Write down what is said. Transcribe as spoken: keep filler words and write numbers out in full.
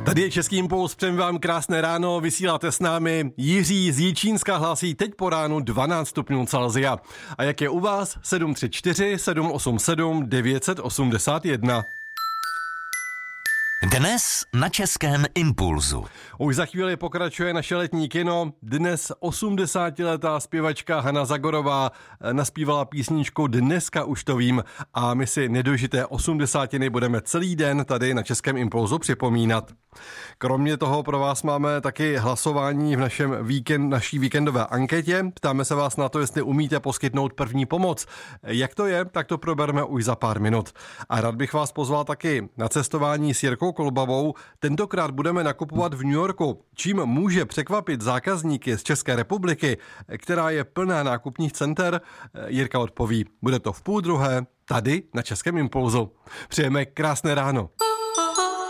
Tady je Český impuls, přejeme vám krásné ráno, vysíláte s námi. Jiří z Jičínska hlásí teď po ránu dvanáct stupňů Celsia. A jak je u vás? sedm tři čtyři, sedm osm sedm, devět osm jedna. Dnes na Českém impulzu. Už za chvíli pokračuje naše letní kino. Dnes osmdesátiletá zpěvačka Hana Zagorová naspívala písničku Dneska už to vím a my si nedožité osmdesátiny budeme celý den tady na Českém impulzu připomínat. Kromě toho pro vás máme taky hlasování v našem víkend, naší víkendové anketě. Ptáme se vás na to, jestli umíte poskytnout první pomoc. Jak to je, tak to probereme už za pár minut. A rád bych vás pozval taky na cestování s Jirkou Kolbavou. Tentokrát budeme nakupovat v New Yorku. Čím může překvapit zákazníky z České republiky, která je plná nákupních center, Jirka odpoví. Bude to v půl druhé, tady na Českém impulzu. Přejeme krásné ráno.